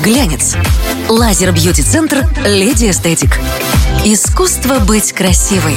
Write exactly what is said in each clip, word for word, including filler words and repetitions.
Глянец. Лазер-бьюти-центр «Леди Эстетик». Искусство быть красивой.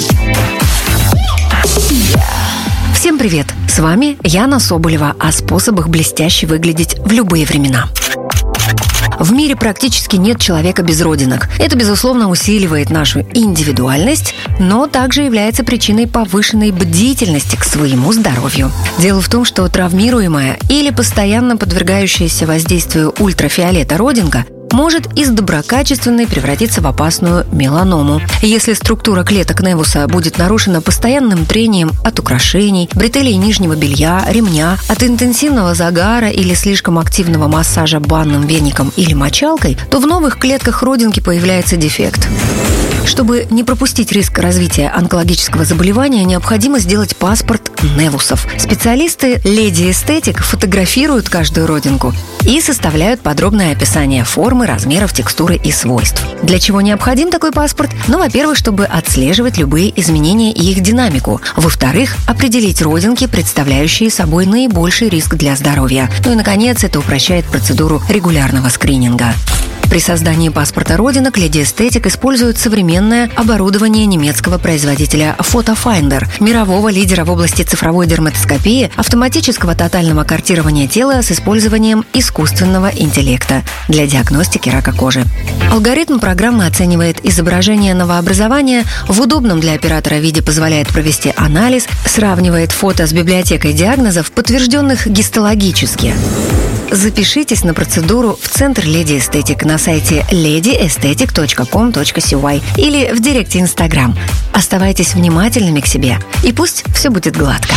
Всем привет! С вами Яна Соболева о способах блестяще выглядеть в любые времена. В мире практически нет человека без родинок. Это, безусловно, усиливает нашу индивидуальность, но также является причиной повышенной бдительности к своему здоровью. Дело в том, что травмируемая или постоянно подвергающаяся воздействию ультрафиолета родинка может из доброкачественной превратиться в опасную меланому. Если структура клеток невуса будет нарушена постоянным трением от украшений, бретелей нижнего белья, ремня, от интенсивного загара или слишком активного массажа банным веником или мочалкой, то в новых клетках родинки появляется дефект. Чтобы не пропустить риск развития онкологического заболевания, необходимо сделать паспорт невусов. Специалисты Леди Эстетик фотографируют каждую родинку и составляют подробное описание формы, размеров, текстуры и свойств. Для чего необходим такой паспорт? Ну, во-первых, чтобы отслеживать любые изменения и их динамику. Во-вторых, определить родинки, представляющие собой наибольший риск для здоровья. Ну и, наконец, это упрощает процедуру регулярного скрининга. При создании паспорта родинок Леди Эстетик использует современное оборудование немецкого производителя Photofinder, мирового лидера в области цифровой дерматоскопии, автоматического тотального картирования тела с использованием искусственного интеллекта для диагностики рака кожи. Алгоритм программы оценивает изображение новообразования, в удобном для оператора виде позволяет провести анализ, сравнивает фото с библиотекой диагнозов, подтвержденных гистологически. Запишитесь на процедуру в Центр Леди Эстетик на сайте леди эстетик точка ком точка си уай или в директе Инстаграм. Оставайтесь внимательными к себе, и пусть все будет гладко.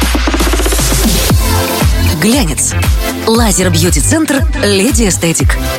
Глянец. Лазер-бьюти-центр «Леди Эстетик».